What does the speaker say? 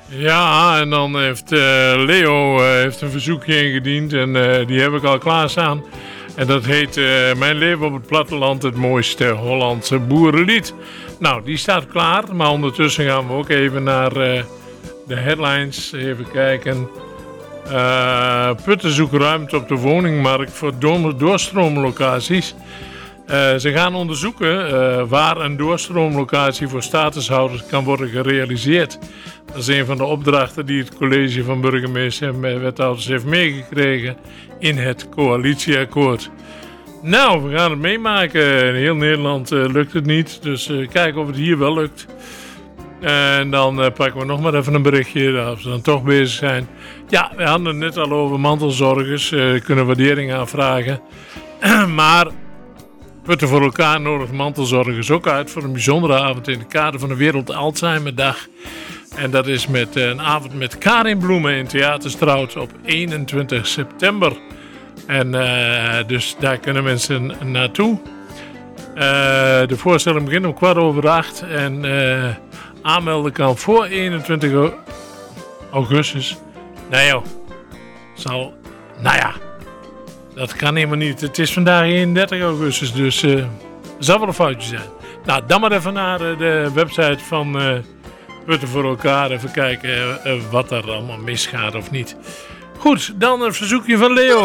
Ja, en dan heeft Leo heeft een verzoekje ingediend en die heb ik al klaarstaan. En dat heet Mijn leven op het platteland, het mooiste Hollandse boerenlied. Nou, die staat klaar, maar ondertussen gaan we ook even naar de headlines. Even kijken. Putten zoeken ruimte op de woningmarkt voor doorstroomlocaties. Ze gaan onderzoeken waar een doorstroomlocatie voor statushouders kan worden gerealiseerd. Dat is een van de opdrachten die het college van burgemeester en wethouders heeft meegekregen in het coalitieakkoord. Nou, we gaan het meemaken. In heel Nederland lukt het niet, dus kijken of het hier wel lukt. En dan pakken we nog maar even een berichtje als we dan toch bezig zijn. Ja, we hadden het net al over mantelzorgers. Kunnen waardering aanvragen. Maar Putten voor elkaar nodigt mantelzorgers ook uit voor een bijzondere avond in het kader van de Wereld Alzheimerdag. En dat is met een avond met Karin Bloemen in Theater Strout op 21 september. En dus daar kunnen mensen naartoe. De voorstelling begint om 8:15 en aanmelden kan voor 21 augustus. Dat kan helemaal niet. Het is vandaag 31 augustus, dus het zal wel een foutje zijn. Nou, dan maar even naar de website van Putten voor elkaar. Even kijken wat er allemaal misgaat of niet. Goed, dan een verzoekje van Leo.